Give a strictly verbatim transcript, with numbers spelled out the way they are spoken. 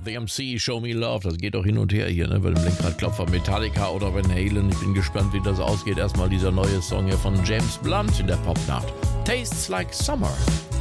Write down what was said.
The M C, Show Me Love. Das geht doch hin und her hier, ne? Bei dem Lenkradklopfer Metallica oder Van Halen. Ich bin gespannt, wie das ausgeht. Erstmal dieser neue Song hier von James Blunt in der Popnacht. Tastes Like Summer.